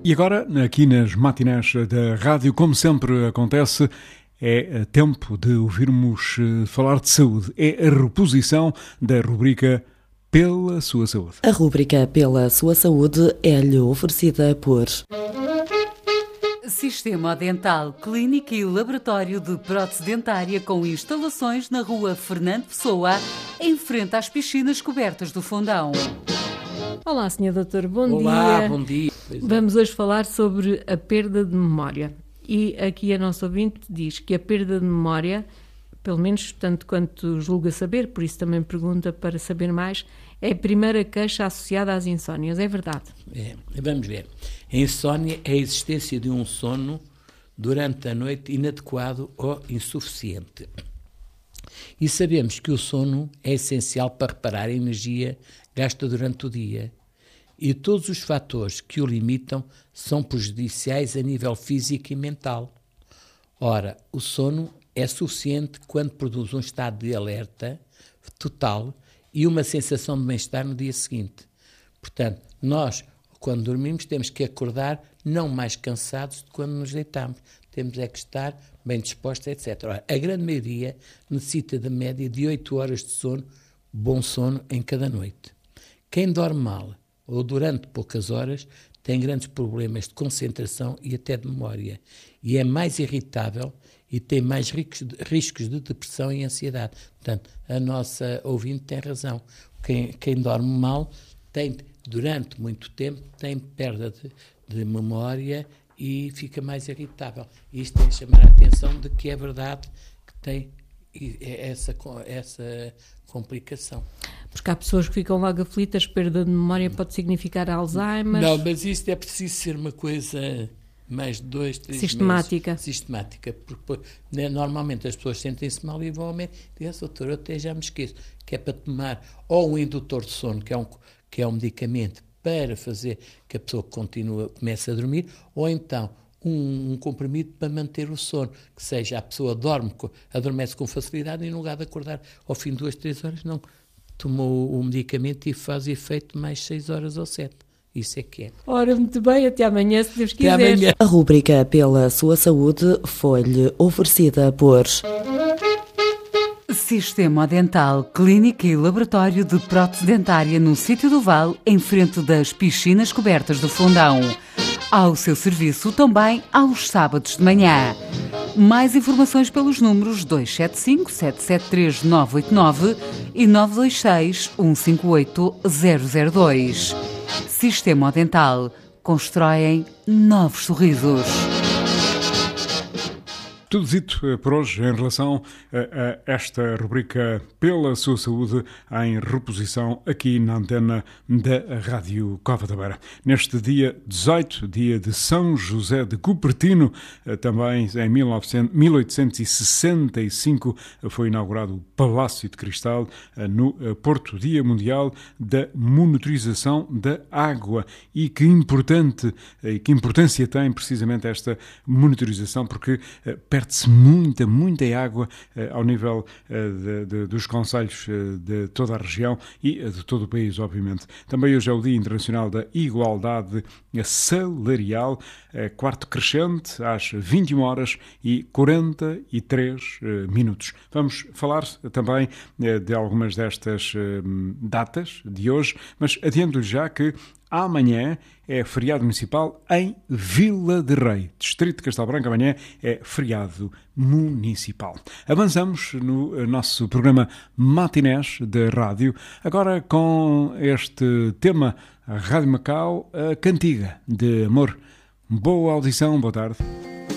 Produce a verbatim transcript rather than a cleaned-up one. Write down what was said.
E agora, aqui nas matinés da rádio, como sempre acontece, é tempo de ouvirmos falar de saúde. É a reposição da rubrica Pela Sua Saúde. A rubrica Pela Sua Saúde é-lhe oferecida por Sistema Dental, clínica e laboratório de prótese dentária com instalações na rua Fernando Pessoa, em frente às piscinas cobertas do Fundão. Olá, senhor doutor, bom Olá, dia. bom dia. Vamos hoje falar sobre a perda de memória. E aqui a nossa ouvinte diz que a perda de memória, pelo menos tanto quanto julga saber, por isso também pergunta para saber mais, é a primeira queixa associada às insónias. É verdade? É, vamos ver. A insónia é a existência de um sono durante a noite inadequado ou insuficiente. E sabemos que o sono é essencial para reparar a energia gasta durante o dia. E todos os fatores que o limitam são prejudiciais a nível físico e mental. Ora, o sono é suficiente quando produz um estado de alerta total e uma sensação de bem-estar no dia seguinte. Portanto, nós, quando dormimos, temos que acordar não mais cansados de quando nos deitamos. Temos é que estar bem dispostos, etcétera. Ora, a grande maioria necessita de média de oito horas de sono, bom sono em cada noite. Quem dorme mal ou durante poucas horas tem grandes problemas de concentração e até de memória. E é mais irritável e tem mais riscos de depressão e ansiedade. Portanto, a nossa ouvinte tem razão. Quem, quem dorme mal tem, durante muito tempo, tem perda de, de memória e fica mais irritável. Isto é chamar a atenção de que é verdade que tem essa, essa complicação. Porque há pessoas que ficam logo aflitas, perda de memória pode significar Alzheimer. Não, mas isto é preciso ser uma coisa mais de dois, três sistemática. meses. Sistemática. Porque né, normalmente as pessoas sentem-se mal e vão ao médico e dizem, doutor, eu até já me esqueço, que é para tomar ou um indutor de sono, que é um, que é um medicamento para fazer que a pessoa continue, comece a dormir, ou então um, um comprimido para manter o sono, que seja a pessoa dorme, adormece com facilidade e no lugar de acordar ao fim de duas, três horas, não. Tomou o medicamento e faz efeito mais seis horas ou sete. Isso é que é. Ora, muito bem, até amanhã, se Deus quiser. A rubrica Pela Sua Saúde foi-lhe oferecida por Sistema Dental, clínica e laboratório de prótese dentária no Sítio do Vale, em frente das piscinas cobertas do Fundão. Ao seu serviço também aos sábados de manhã. Mais informações pelos números dois sete cinco, sete sete três, nove oito nove e nove dois seis, um cinco oito, zero zero dois. Sistema Dental. Constroem novos sorrisos. Tudo dito por hoje em relação a, a esta rubrica Pela Sua Saúde em reposição aqui na antena da Rádio Cova da Beira. Neste dia dezoito, dia de São José de Cupertino, também em mil oitocentos e sessenta e cinco foi inaugurado o Palácio de Cristal no Porto, Dia Mundial da Monitorização da Água. E que importante, que importância tem precisamente esta monitorização, porque perde-se muita, muita água eh, ao nível eh, de, de, dos concelhos eh, de toda a região e eh, de todo o país, obviamente. Também hoje é o Dia Internacional da Igualdade Salarial, eh, quarto crescente, às vinte e uma horas e quarenta e três eh, minutos. Vamos falar também eh, de algumas destas eh, datas de hoje, mas adianto-lhe já que amanhã é feriado municipal em Vila de Rei, distrito de Castelo Branco. Amanhã é feriado municipal. Avançamos no nosso programa Matinés da Rádio, agora com este tema, a Rádio Macau, a cantiga de amor. Boa audição, boa tarde.